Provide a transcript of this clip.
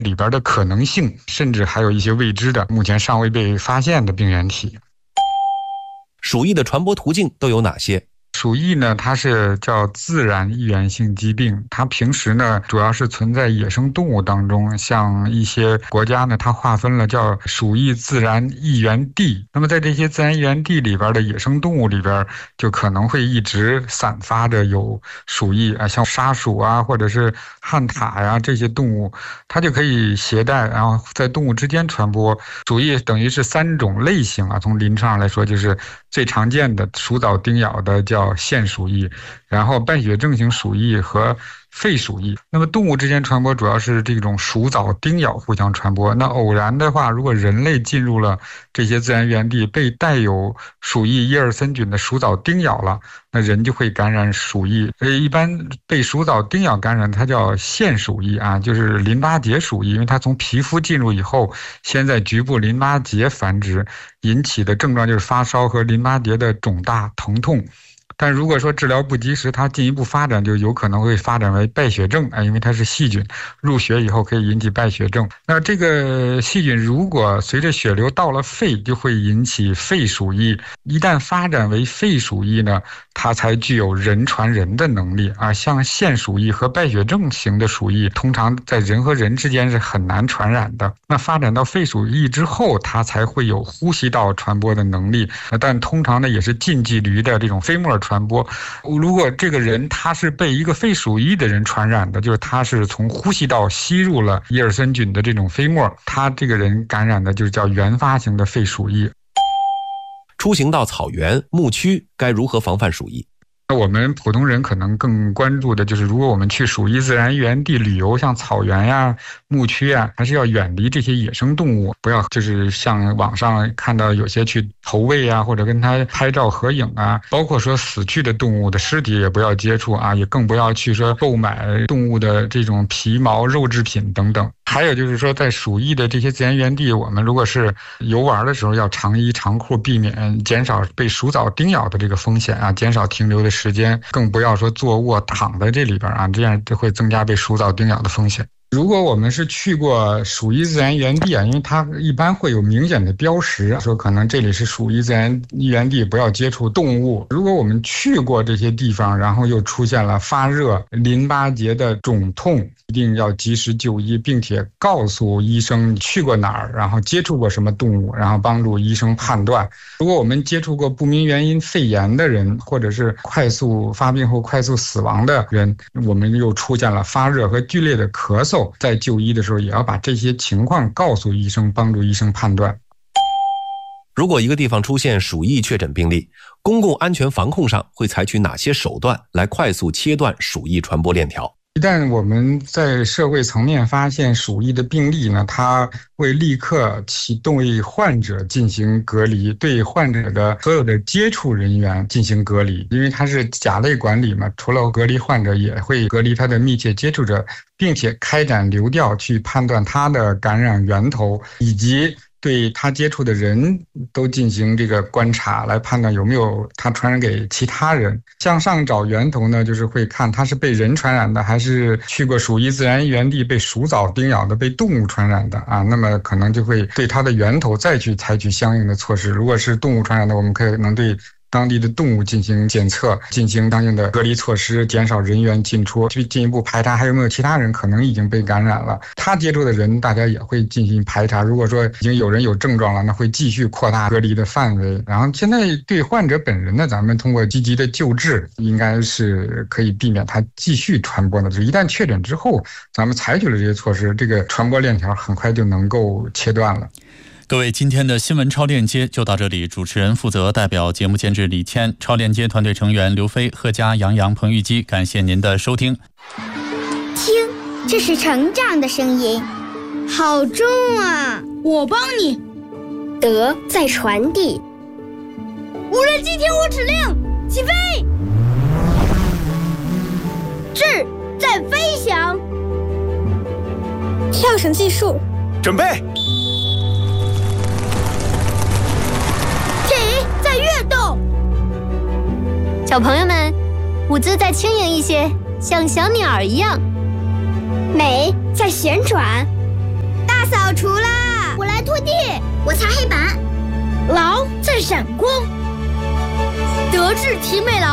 里边的可能性，甚至还有一些未知的、目前尚未被发现的病原体。 鼠疫的传播途径都有哪些？ 鼠疫呢，它是叫自然易源性疾病，它平时呢主要是存在野生动物当中，像一些国家呢，它划分了叫鼠疫自然易源地。那么在这些自然易源地里边的野生动物里边，就可能会一直散发着有鼠疫啊，像沙鼠啊，或者是旱獭呀这些动物，它就可以携带，然后在动物之间传播。鼠疫等于是3种类型啊，从临床上来说，就是最常见的鼠藻叮咬的叫腺鼠疫，然后败血症型鼠疫和肺鼠疫。那么动物之间传播主要是这种鼠藻叮咬互相传播。那偶然的话，如果人类进入了这些自然源地，被带有鼠疫耶尔森菌的鼠藻叮咬了，那人就会感染鼠疫。一般被鼠藻叮咬感染，它叫腺鼠疫啊，就是淋巴结鼠疫，因为它从皮肤进入以后，先在局部淋巴结繁殖，引起的症状就是发烧和淋巴结的肿大疼痛。但如果说治疗不及时，它进一步发展就有可能会发展为败血症啊，因为它是细菌，入血以后可以引起败血症。那这个细菌如果随着血流到了肺，就会引起肺鼠疫。一旦发展为肺鼠疫呢，它才具有人传人的能力啊。像腺鼠疫和败血症型的鼠疫，通常在人和人之间是很难传染的。那发展到肺鼠疫之后，它才会有呼吸道传播的能力，但通常呢也是近距离的这种飞沫传播。如果这个人他是被一个肺鼠疫的人传染的，就是他是从呼吸道吸入了耶尔森菌的这种飞沫，他这个人感染的就是叫原发型的肺鼠疫。 出行到草原、牧区该如何防范鼠疫？ 我们普通人可能更关注的就是，如果我们去鼠疫自然源地旅游，像草原呀、牧区呀，还是要远离这些野生动物，不要就是像网上看到有些去投喂啊，或者跟它拍照合影啊，包括说死去的动物的尸体也不要接触啊，也更不要去说购买动物的这种皮毛、肉制品等等。还有就是说，在鼠疫的这些自然源地，我们如果是游玩的时候，要长衣长裤，避免减少被鼠藻叮咬的这个风险啊，减少停留的时间，更不要说坐卧躺在这里边啊，这样就会增加被鼠藻叮咬的风险。如果我们是去过鼠疫自然源地啊，因为它一般会有明显的标识，说可能这里是鼠疫自然源地，不要接触动物。如果我们去过这些地方，然后又出现了发热、淋巴结的肿痛，一定要及时就医，并且告诉医生你去过哪儿，然后接触过什么动物，然后帮助医生判断。如果我们接触过不明原因肺炎的人，或者是快速发病后快速死亡的人，我们又出现了发热和剧烈的咳嗽，在就医的时候也要把这些情况告诉医生，帮助医生判断。 如果一个地方出现鼠疫确诊病例，公共安全防控上会采取哪些手段来快速切断鼠疫传播链条？ 一旦我们在社会层面发现鼠疫的病例呢，它会立刻启动为患者进行隔离，对患者的所有的接触人员进行隔离，因为它是甲类管理嘛，除了隔离患者，也会隔离他的密切接触者，并且开展流调去判断他的感染源头，以及对他接触的人都进行这个观察，来判断有没有他传染给其他人。向上找源头呢，就是会看他是被人传染的，还是去过鼠疫自然源地被鼠藻叮咬的，被动物传染的啊。那么可能就会对它的源头再去采取相应的措施。如果是动物传染的，我们可能对当地的动物进行检测，进行相应的隔离措施，减少人员进出，去进一步排查还有没有其他人可能已经被感染了。他接触的人，大家也会进行排查。如果说已经有人有症状了，那会继续扩大隔离的范围。然后现在对患者本人呢，咱们通过积极的救治，应该是可以避免他继续传播的。就一旦确诊之后，咱们采取了这些措施，这个传播链条很快就能够切断了。 各位，今天的新闻超链接就到这里。主持人负责代表节目监制李谦，超链接团队成员刘飞、贺佳、杨洋、彭玉基，感谢您的收听。 听，这是成长的声音，好重啊！ 我帮你。 德在传递。 无人机听我指令，起飞。 智在飞翔。 跳绳计数， 准备。 在跃动， 小朋友们，舞姿再轻盈一些，像小鸟一样。 美在旋转， 闪光。德智体美劳